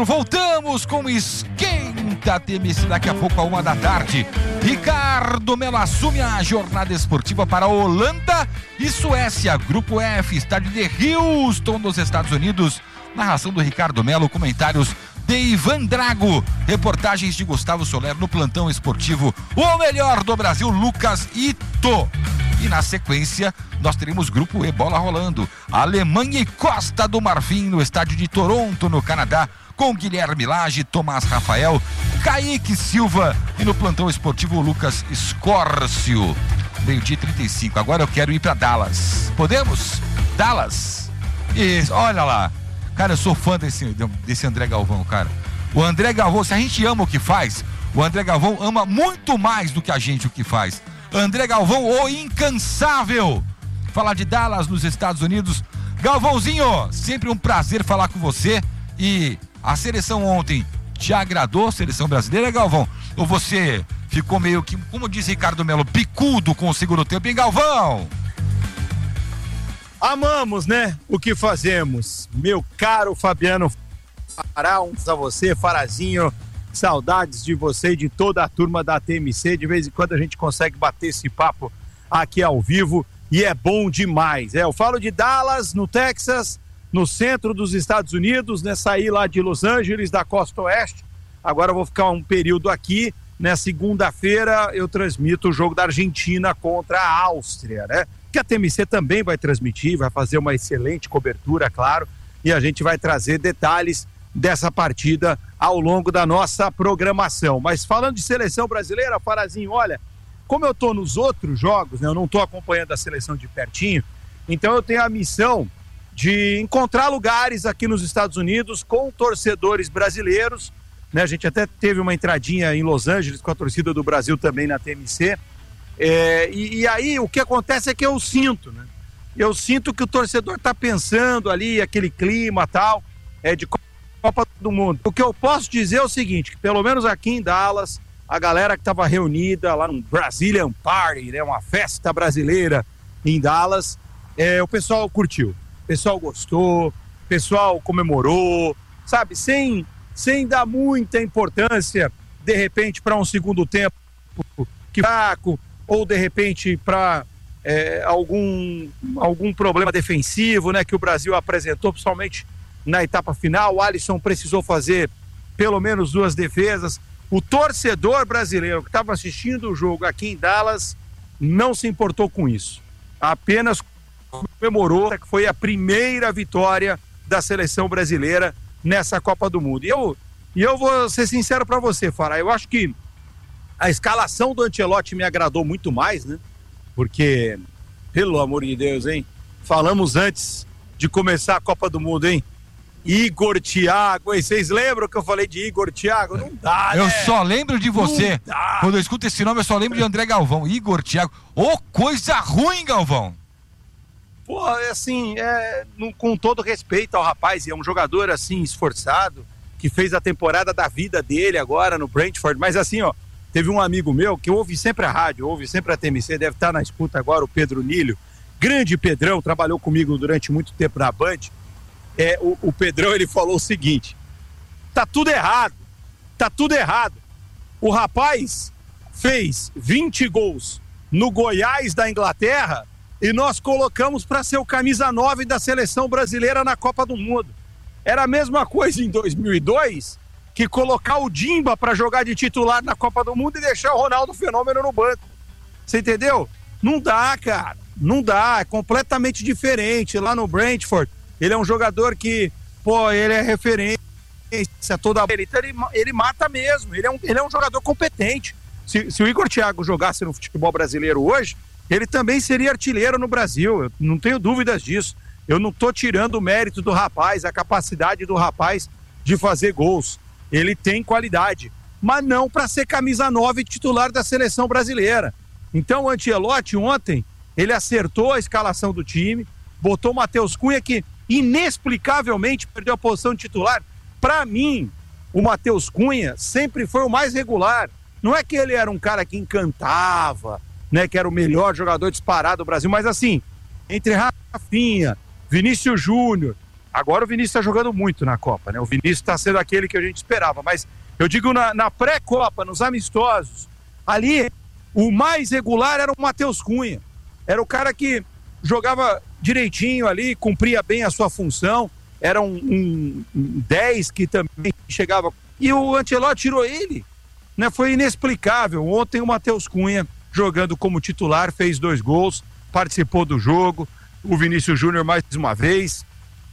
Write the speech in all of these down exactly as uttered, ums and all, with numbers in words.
Voltamos com Esquenta T M C daqui a pouco a uma da tarde. Ricardo Melo assume a jornada esportiva para a Holanda e Suécia. Grupo F, estádio de Houston, nos Estados Unidos. Narração do Ricardo Melo, comentários de Ivan Drago, reportagens de Gustavo Soler no plantão esportivo. O melhor do Brasil, Lucas Ito. E na sequência, nós teremos Grupo E, bola rolando. Alemanha e Costa do Marfim, no estádio de Toronto, no Canadá, com Guilherme Lage, Tomás Rafael, Kaique Silva e no plantão esportivo Lucas Escórcio. Meio-dia e trinta e cinco. Agora eu quero ir para Dallas. Podemos? Dallas. Isso, olha lá. Cara, eu sou fã desse, desse André Galvão, cara. O André Galvão, se a gente ama o que faz, o André Galvão ama muito mais do que a gente o que faz. André Galvão, o incansável. Falar de Dallas, nos Estados Unidos. Galvãozinho, sempre um prazer falar com você. E a seleção ontem te agradou, a seleção brasileira, Galvão? Ou você ficou meio que, como diz Ricardo Melo, picudo com o segundo tempo, hein, Galvão? Amamos, né? O que fazemos. Meu caro Fabiano Fará, um a você, Farazinho. Saudades de você e de toda a turma da T M C. De vez em quando a gente consegue bater esse papo aqui ao vivo e é bom demais. É, eu falo de Dallas, no Texas, no centro dos Estados Unidos, né? Saí lá de Los Angeles, da costa oeste. Agora eu vou ficar um período aqui. Na segunda-feira eu transmito o jogo da Argentina contra a Áustria, né? Que a T M C também vai transmitir, vai fazer uma excelente cobertura, claro, e a gente vai trazer detalhes dessa partida ao longo da nossa programação. Mas falando de seleção brasileira, Farazinho, olha, como eu tô nos outros jogos, né, eu não tô acompanhando a seleção de pertinho, então eu tenho a missão de encontrar lugares aqui nos Estados Unidos com torcedores brasileiros, né? A gente até teve uma entradinha em Los Angeles com a torcida do Brasil também na T M C. É, e, e aí o que acontece é que eu sinto, né? Eu sinto que o torcedor tá pensando ali, aquele clima tal, é, de Copa do Mundo. O que eu posso dizer é o seguinte, que pelo menos aqui em Dallas, a galera que estava reunida lá no Brazilian Party, né? Uma festa brasileira em Dallas, é, o pessoal curtiu, o pessoal gostou, o pessoal comemorou, sabe? Sem, sem dar muita importância, de repente, para um segundo tempo que fraco, ou de repente para é, algum, algum problema defensivo, né, que o Brasil apresentou, principalmente na etapa final. O Alisson precisou fazer pelo menos duas defesas. O torcedor brasileiro que estava assistindo o jogo aqui em Dallas não se importou com isso. Apenas comemorou que foi a primeira vitória da seleção brasileira nessa Copa do Mundo. E eu, e eu vou ser sincero para você, Fará, eu acho que a escalação do Ancelotti me agradou muito mais, né? Porque, pelo amor de Deus, hein? Falamos antes de começar a Copa do Mundo, hein? Igor Thiago, hein? Vocês lembram que eu falei de Igor Thiago? Não dá, Eu né? só lembro de você. Quando eu escuto esse nome, eu só lembro de André Galvão. Igor Thiago. Ô, coisa ruim, Galvão. Pô, assim, é, no, com todo respeito ao rapaz, é um jogador, assim, esforçado, que fez a temporada da vida dele agora no Brentford, mas assim, ó, teve um amigo meu que ouve sempre a rádio, ouve sempre a T M C, deve estar na escuta agora, o Pedro Nílio, grande Pedrão, trabalhou comigo durante muito tempo na Band. É, o, o Pedrão, ele falou o seguinte: tá tudo errado, tá tudo errado. O rapaz fez vinte gols no Goiás da Inglaterra e nós colocamos para ser o camisa nove da seleção brasileira na Copa do Mundo. Era a mesma coisa em dois mil e dois que colocar o Dimba para jogar de titular na Copa do Mundo e deixar o Ronaldo Fenômeno no banco. Você entendeu? Não dá, cara. Não dá. É completamente diferente. Lá no Brentford, ele é um jogador que, pô, ele é referência toda ele, então ele, ele mata mesmo. Ele é um, ele é um jogador competente. Se, se o Igor Thiago jogasse no futebol brasileiro hoje, ele também seria artilheiro no Brasil. Eu não tenho dúvidas disso. Eu não tô tirando o mérito do rapaz, a capacidade do rapaz de fazer gols. Ele tem qualidade, mas não para ser camisa nove titular da seleção brasileira. Então o Ancelotti ontem, ele acertou a escalação do time, botou o Matheus Cunha, que inexplicavelmente perdeu a posição de titular. Para mim, o Matheus Cunha sempre foi o mais regular. Não é que ele era um cara que encantava, né, que era o melhor jogador disparado do Brasil, mas assim, entre Rafinha, Vinícius Júnior, Agora o Vinícius está jogando muito na Copa, né? O Vinícius está sendo aquele que a gente esperava, mas eu digo na, na pré-Copa, nos amistosos, ali o mais regular era o Matheus Cunha. Era o cara que jogava direitinho ali, cumpria bem a sua função, era um, um, um dez que também chegava. E o Ancelotti tirou ele, né? Foi inexplicável. Ontem o Matheus Cunha, jogando como titular, fez dois gols, participou do jogo, o Vinícius Júnior mais uma vez,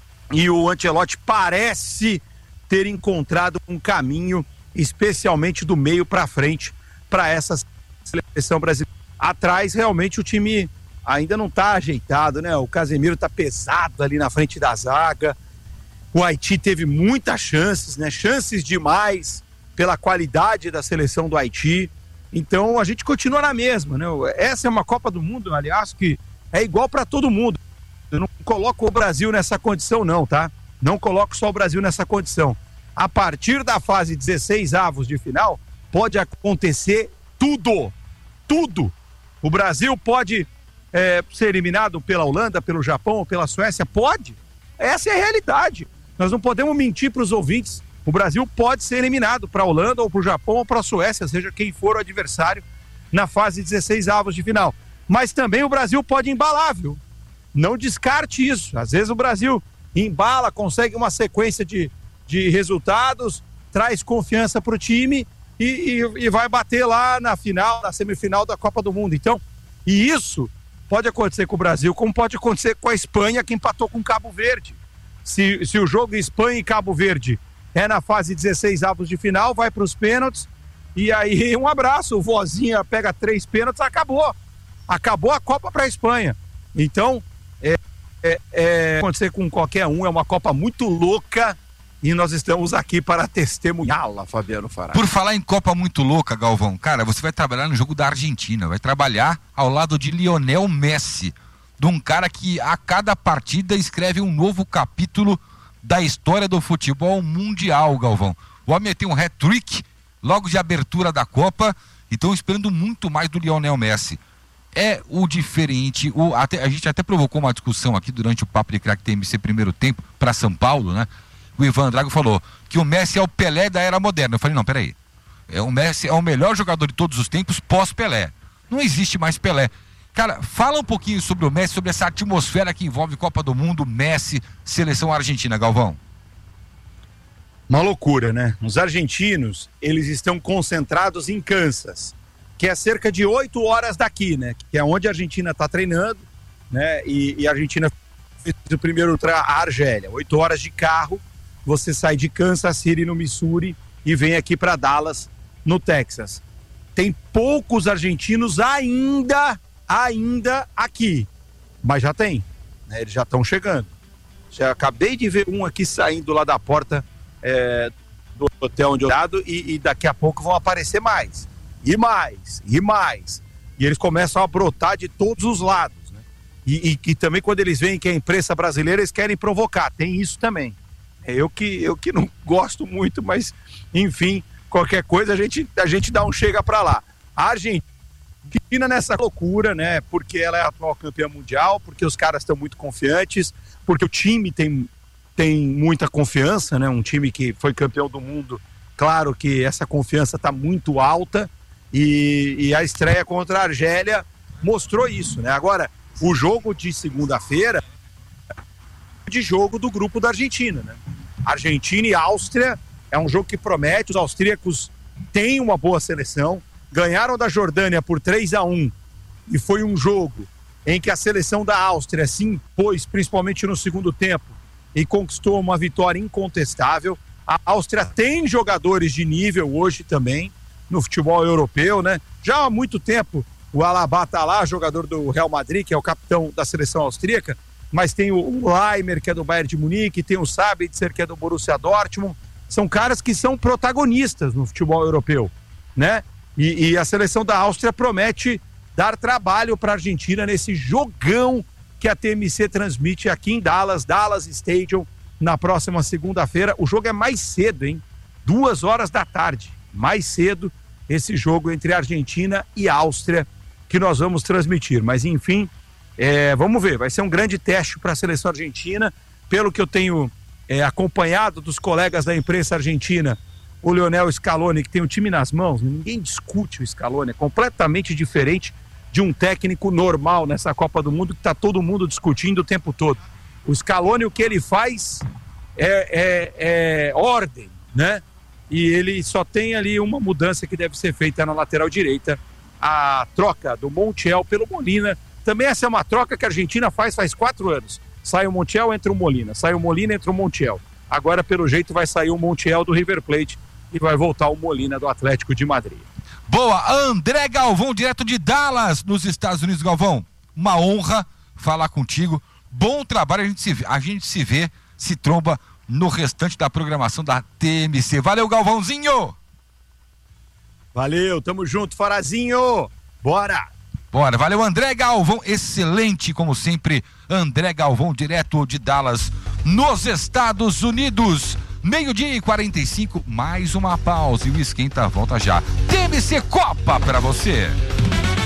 e o Ancelotti parece ter encontrado um caminho, especialmente do meio para frente, para essa seleção brasileira. Atrás, realmente, o time ainda não está ajeitado, né? O Casemiro está pesado ali na frente da zaga. O Haiti teve muitas chances, né? Chances demais pela qualidade da seleção do Haiti. Então, a gente continua na mesma, né? Essa é uma Copa do Mundo, aliás, que é igual para todo mundo. Eu não coloco o Brasil nessa condição, não, tá? Não coloco só o Brasil nessa condição. A partir da fase dezesseis avos de final, pode acontecer tudo. Tudo. O Brasil pode é, ser eliminado pela Holanda, pelo Japão ou pela Suécia? Pode. Essa é a realidade. Nós não podemos mentir para os ouvintes. O Brasil pode ser eliminado para a Holanda ou para o Japão ou para a Suécia, seja quem for o adversário na fase dezesseis avos de final. Mas também o Brasil pode embalar, viu? Não descarte isso. Às vezes o Brasil embala, consegue uma sequência de, de resultados, traz confiança para o time e, e, e vai bater lá na final, na semifinal da Copa do Mundo. Então, e isso pode acontecer com o Brasil, como pode acontecer com a Espanha, que empatou com o Cabo Verde. Se, se o jogo Espanha e Cabo Verde é na fase dezesseis avos de final, vai para os pênaltis, e aí um abraço, o Vozinha pega três pênaltis, acabou. Acabou a Copa para a Espanha. Então, é, é, é acontecer com qualquer um, é uma Copa muito louca e nós estamos aqui para testemunhá-la, Fabiano Fará. Por falar em Copa muito louca, Galvão, cara, você vai trabalhar no jogo da Argentina, vai trabalhar ao lado de Lionel Messi, de um cara que a cada partida escreve um novo capítulo da história do futebol mundial, Galvão. O homem tem um hat-trick logo de abertura da Copa e estão esperando muito mais do Lionel Messi. É o diferente, o, até, a gente até provocou uma discussão aqui durante o Papo de Craque T M C primeiro tempo para São Paulo, né? O Ivan Drago falou que o Messi é o Pelé da era moderna. Eu falei, não, peraí, é, o Messi é o melhor jogador de todos os tempos pós-Pelé. Não existe mais Pelé. Cara, fala um pouquinho sobre o Messi, sobre essa atmosfera que envolve Copa do Mundo, Messi, seleção argentina, Galvão. Uma loucura, né? Os argentinos, eles estão concentrados em Kansas, que é cerca de oito horas daqui, né? Que é onde a Argentina está treinando, né? E, e a Argentina fez o primeiro ultra a Argélia. Oito horas de carro, você sai de Kansas City, no Missouri, e vem aqui para Dallas, no Texas. Tem poucos argentinos ainda, ainda aqui, mas já tem, né? Eles já estão chegando. Já acabei de ver um aqui saindo lá da porta é, do hotel onde eu estou, e, e daqui a pouco vão aparecer mais. E mais, e mais. E eles começam a brotar de todos os lados, né? E, e, e também quando eles veem que é a imprensa brasileira, eles querem provocar. Tem isso também. É eu que, eu que não gosto muito, mas, enfim, qualquer coisa a gente, a gente dá um chega pra lá. A Argentina nessa loucura, né? Porque ela é a atual campeã mundial, porque os caras estão muito confiantes, porque o time tem, tem muita confiança, né? Um time que foi campeão do mundo, claro que essa confiança está muito alta. E, e a estreia contra a Argélia mostrou isso, né? Agora, o jogo de segunda-feira é de jogo do grupo da Argentina, né? Argentina e Áustria é um jogo que promete. Os austríacos têm uma boa seleção, ganharam da Jordânia por três a um e foi um jogo em que a seleção da Áustria se impôs, principalmente no segundo tempo, e conquistou uma vitória incontestável. A Áustria tem jogadores de nível hoje também no futebol europeu, né? Já há muito tempo o Alaba tá lá, jogador do Real Madrid, que é o capitão da seleção austríaca, mas tem o Leimer, que é do Bayern de Munique, tem o Sabitzer, que é do Borussia Dortmund. São caras que são protagonistas no futebol europeu, né? E, e a seleção da Áustria promete dar trabalho para a Argentina nesse jogão que a T M C transmite aqui em Dallas, Dallas Stadium, na próxima segunda-feira. O jogo é mais cedo, hein? Duas horas da tarde, mais cedo, esse jogo entre Argentina e Áustria que nós vamos transmitir. Mas enfim, é, vamos ver, vai ser um grande teste para a seleção argentina. pelo que eu tenho é, acompanhado dos colegas da imprensa argentina, o Lionel Scaloni, que tem o time nas mãos, ninguém discute o Scaloni, é completamente diferente de um técnico normal nessa Copa do Mundo que está todo mundo discutindo o tempo todo. O Scaloni, o que ele faz é, é, é ordem, né? E ele só tem ali uma mudança que deve ser feita na lateral direita, a troca do Montiel pelo Molina. Também essa é uma troca que a Argentina faz faz quatro anos. Sai o Montiel, entra o Molina. Sai o Molina, entra o Montiel. Agora, pelo jeito, vai sair o Montiel do River Plate e vai voltar o Molina do Atlético de Madrid. Boa, André Galvão, direto de Dallas, nos Estados Unidos. Galvão, uma honra falar contigo. Bom trabalho, a gente se vê, a gente se, vê, se tromba no restante da programação da T M C. Valeu, Galvãozinho! Valeu, tamo junto, Farazinho! Bora! Bora, valeu, André Galvão, excelente, como sempre, André Galvão, direto de Dallas, nos Estados Unidos. Meio-dia e quarenta e cinco, mais uma pausa e o Esquenta volta já. T M C Copa pra você!